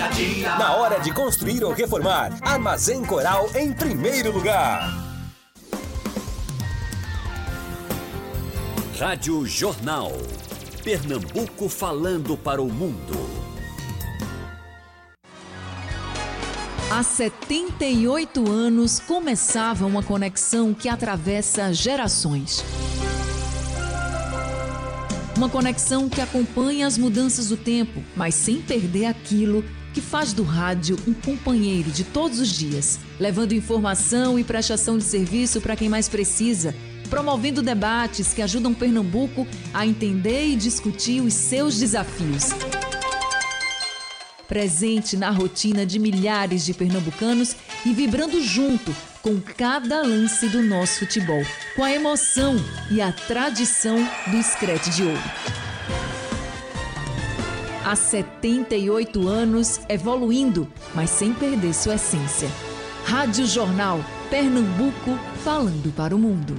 a dia. Na hora de construir ou reformar, Armazém Coral em primeiro lugar. Rádio Jornal. Pernambuco falando para o mundo. Há 78 anos começava uma conexão que atravessa gerações. Uma conexão que acompanha as mudanças do tempo, mas sem perder aquilo que faz do rádio um companheiro de todos os dias, levando informação e prestação de serviço para quem mais precisa, promovendo debates que ajudam Pernambuco a entender e discutir os seus desafios. Presente na rotina de milhares de pernambucanos e vibrando junto com cada lance do nosso futebol, com a emoção e a tradição do Screte de Ouro. Há 78 anos evoluindo, mas sem perder sua essência. Rádio Jornal, Pernambuco falando para o mundo.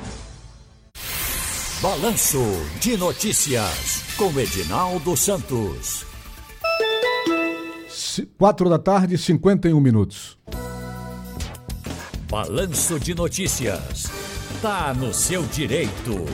Balanço de Notícias, com Edinaldo Santos. 4h51. Balanço de Notícias. Tá no seu direito.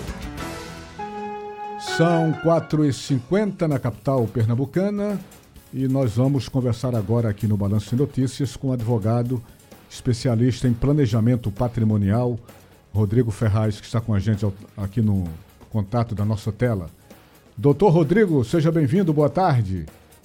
São 4h50 na capital pernambucana e nós vamos conversar agora aqui no Balanço de Notícias com o advogado especialista em planejamento patrimonial, Rodrigo Ferraz, que está com a gente aqui no contato da nossa tela. Doutor Rodrigo, seja bem-vindo, boa tarde.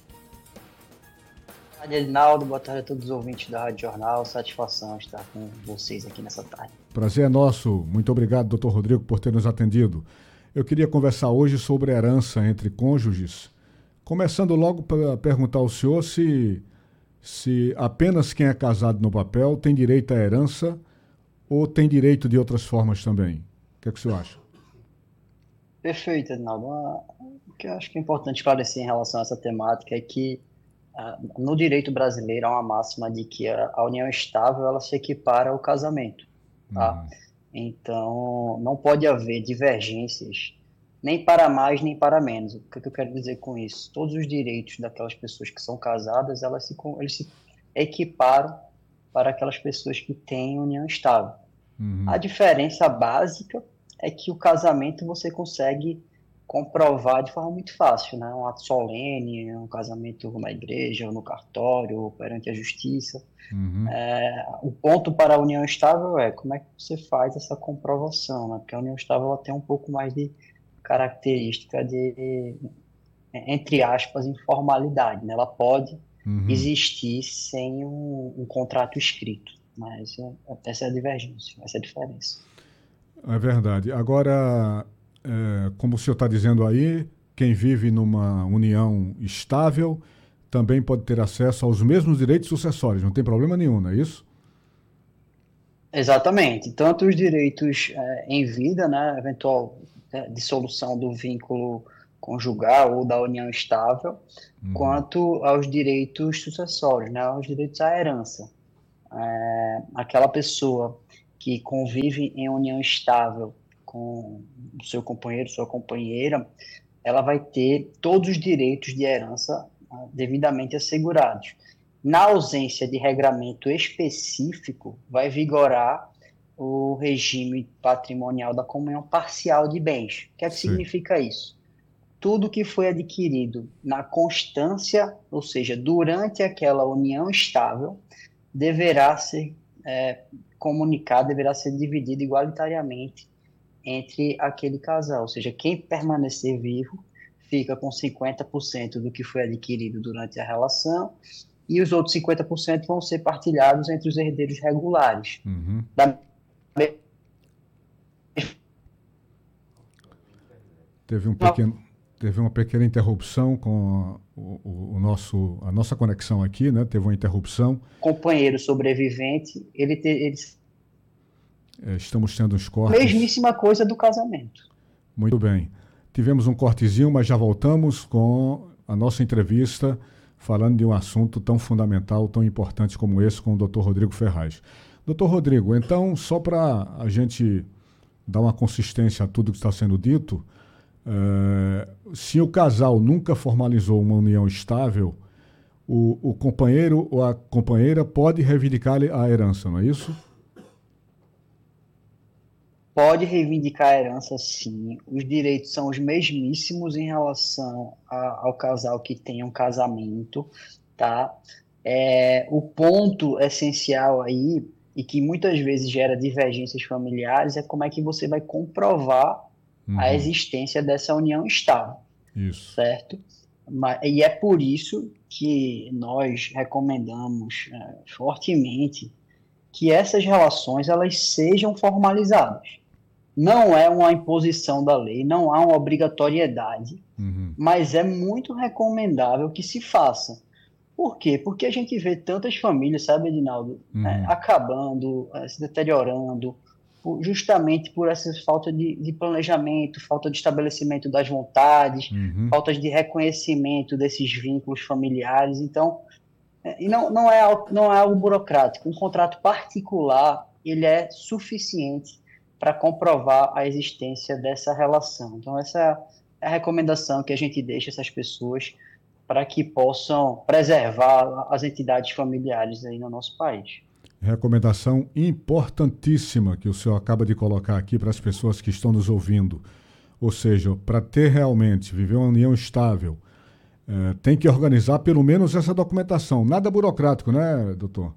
Boa tarde, Edinaldo. Boa tarde a todos os ouvintes da Rádio Jornal. Satisfação estar com vocês aqui nessa tarde. Prazer é nosso. Muito obrigado, doutor Rodrigo, por ter nos atendido. Eu queria conversar hoje sobre a herança entre cônjuges. Começando logo para perguntar ao senhor se apenas quem é casado no papel tem direito à herança ou tem direito de outras formas também. O que é que o senhor acha? Perfeito, Edinaldo. O que eu acho que é importante esclarecer em relação a essa temática é que no direito brasileiro há uma máxima de que a união estável ela se equipara ao casamento, tá? Então, não pode haver divergências nem para mais nem para menos. O que eu quero dizer com isso? Todos os direitos daquelas pessoas que são casadas, eles se equiparam para aquelas pessoas que têm união estável. A diferença básica é que o casamento você consegue comprovar de forma muito fácil, né? Um ato solene, um casamento na igreja, ou no cartório, ou perante a justiça. O ponto para a união estável é como é que você faz essa comprovação, né? Porque a união estável ela tem um pouco mais de característica de, entre aspas, informalidade, né? Ela pode existir sem um contrato escrito, mas essa é a divergência, essa é a diferença. É verdade. Agora, como o senhor está dizendo aí, quem vive numa união estável também pode ter acesso aos mesmos direitos sucessórios, não tem problema nenhum, não é isso? Exatamente. Tanto os direitos em vida, né, eventual dissolução do vínculo conjugal ou da união estável, quanto aos direitos sucessórios, né, aos direitos à herança. Aquela pessoa que convive em união estável com o seu companheiro, sua companheira, ela vai ter todos os direitos de herança devidamente assegurados. Na ausência de regramento específico, vai vigorar o regime patrimonial da comunhão parcial de bens. O que é que significa isso? Tudo que foi adquirido na constância, ou seja, durante aquela união estável, deverá ser comunicado, deverá ser dividido igualitariamente entre aquele casal. Ou seja, quem permanecer vivo fica com 50% do que foi adquirido durante a relação e os outros 50% vão ser partilhados entre os herdeiros regulares. Teve uma pequena interrupção com a nossa conexão aqui, né? Teve uma interrupção. Companheiro sobrevivente, estamos tendo uns cortes. Mesmíssima coisa do casamento. Muito bem. Tivemos um cortezinho, mas já voltamos com a nossa entrevista falando de um assunto tão fundamental, tão importante como esse, com o Dr. Rodrigo Ferraz. Dr. Rodrigo, então, só para a gente dar uma consistência a tudo que está sendo dito, se o casal nunca formalizou uma união estável, o companheiro ou a companheira pode reivindicar a herança, não é isso? Pode reivindicar a herança, sim. Os direitos são os mesmíssimos em relação ao casal que tem um casamento, tá? O ponto essencial aí, e que muitas vezes gera divergências familiares, é como é que você vai comprovar a existência dessa união estável, Isso. certo? E é por isso que nós recomendamos fortemente que essas relações elas sejam formalizadas. Não é uma imposição da lei, não há uma obrigatoriedade, mas é muito recomendável que se faça. Por quê? Porque a gente vê tantas famílias, sabe, Edinaldo, acabando, se deteriorando, justamente por essa falta de planejamento, falta de estabelecimento das vontades, falta de reconhecimento desses vínculos familiares. Então, e não é algo burocrático. Um contrato particular, ele é suficiente para comprovar a existência dessa relação. Então, essa é a recomendação que a gente deixa a essas pessoas para que possam preservar as entidades familiares aí no nosso país. Recomendação importantíssima que o senhor acaba de colocar aqui para as pessoas que estão nos ouvindo. Ou seja, para ter realmente, viver uma união estável, tem que organizar pelo menos essa documentação. Nada burocrático, né, doutor?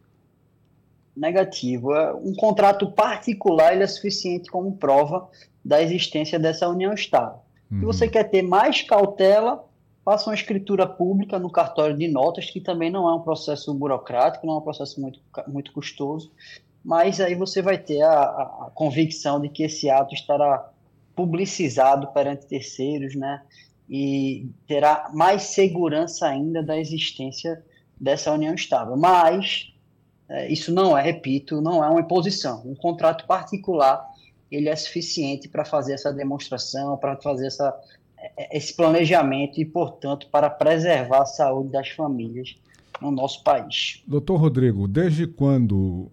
Negativo. Um contrato particular ele é suficiente como prova da existência dessa união estável. Se você quer ter mais cautela, faça uma escritura pública no cartório de notas, que também não é um processo burocrático, não é um processo muito custoso, mas aí você vai ter a convicção de que esse ato estará publicizado perante terceiros, né? E terá mais segurança ainda da existência dessa união estável. Mas isso não é, repito, não é uma imposição. Um contrato particular ele é suficiente para fazer essa demonstração, para fazer esse planejamento e, portanto, para preservar a saúde das famílias no nosso país. Doutor Rodrigo, desde quando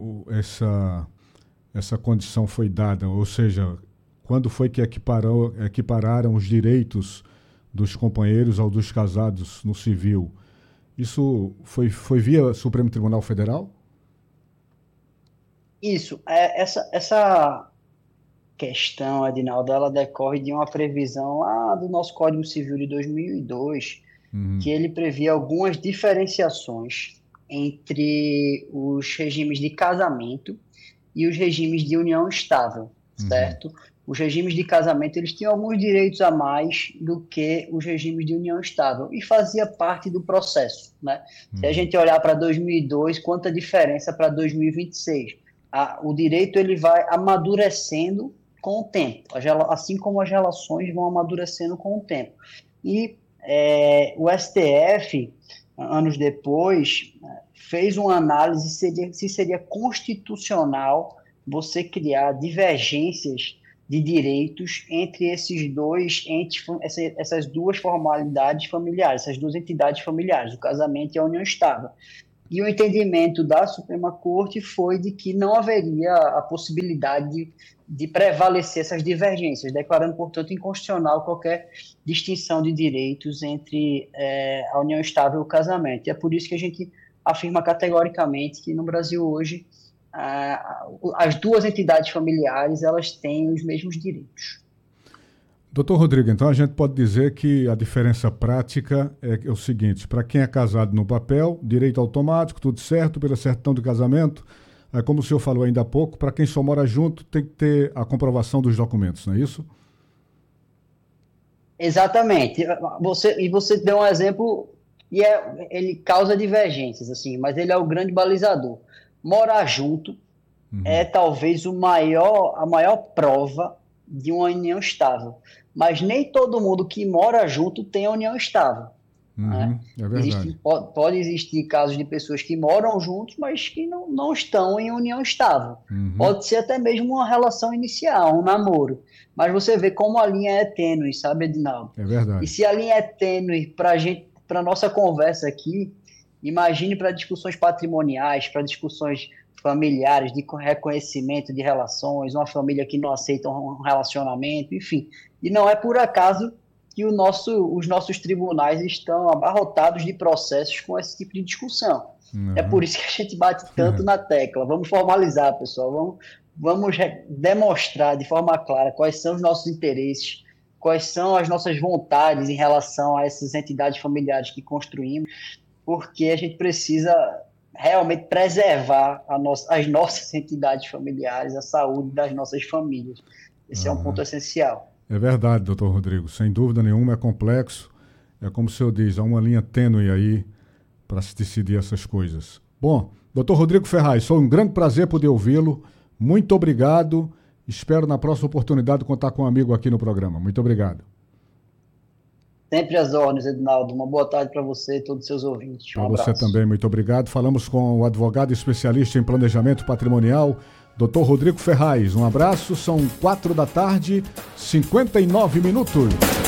essa condição foi dada? Ou seja, quando foi que equipararam os direitos dos companheiros aos dos casados no civil? Isso foi via Supremo Tribunal Federal? Isso. Essa questão, Edinaldo, ela decorre de uma previsão lá do nosso Código Civil de 2002, que ele previa algumas diferenciações entre os regimes de casamento e os regimes de união estável, certo? Os regimes de casamento, eles tinham alguns direitos a mais do que os regimes de união estável, e fazia parte do processo, né? Se a gente olhar para 2002, quanta diferença para 2026? O direito ele vai amadurecendo com o tempo, assim como as relações vão amadurecendo com o tempo. E o STF, anos depois, fez uma análise se seria constitucional você criar divergências de direitos entre esses dois entes, essas duas formalidades familiares, essas duas entidades familiares, o casamento e a união estável. E o entendimento da Suprema Corte foi de que não haveria a possibilidade de prevalecer essas divergências, declarando, portanto, inconstitucional qualquer distinção de direitos entre a união estável e o casamento. E é por isso que a gente afirma categoricamente que no Brasil hoje as duas entidades familiares elas têm os mesmos direitos. Doutor Rodrigo, então a gente pode dizer que a diferença prática é o seguinte: para quem é casado no papel, direito automático, tudo certo, pela certidão de casamento. Como o senhor falou ainda há pouco, para quem só mora junto, tem que ter a comprovação dos documentos, não é isso? Exatamente. Você deu um exemplo, e ele causa divergências, assim, mas ele é o grande balizador. Morar junto é talvez a maior prova de uma união estável. Mas nem todo mundo que mora junto tem a união estável. Né? É verdade. Pode existir casos de pessoas que moram juntos, mas que não estão em união estável. Pode ser até mesmo uma relação inicial, um namoro. Mas você vê como a linha é tênue, sabe, Edinaldo? É verdade. E se a linha é tênue para a nossa conversa aqui, imagine para discussões patrimoniais, para discussões familiares, de reconhecimento de relações, uma família que não aceita um relacionamento, enfim. E não é por acaso que os nossos tribunais estão abarrotados de processos com esse tipo de discussão. É por isso que a gente bate tanto na tecla. Vamos formalizar, pessoal. Vamos demonstrar de forma clara quais são os nossos interesses, quais são as nossas vontades em relação a essas entidades familiares que construímos, porque a gente precisa realmente preservar as nossas entidades familiares, a saúde das nossas famílias. Esse é um ponto essencial. É verdade, doutor Rodrigo. Sem dúvida nenhuma, é complexo. É como o senhor diz, há uma linha tênue aí para se decidir essas coisas. Bom, doutor Rodrigo Ferraz, foi um grande prazer poder ouvi-lo. Muito obrigado. Espero na próxima oportunidade contar com um amigo aqui no programa. Muito obrigado. Sempre às ordens, Edinaldo. Uma boa tarde para você e todos os seus ouvintes. Para você também, muito obrigado. Falamos com o advogado especialista em planejamento patrimonial, doutor Rodrigo Ferraz. Um abraço, são 4 da tarde, 59 minutos.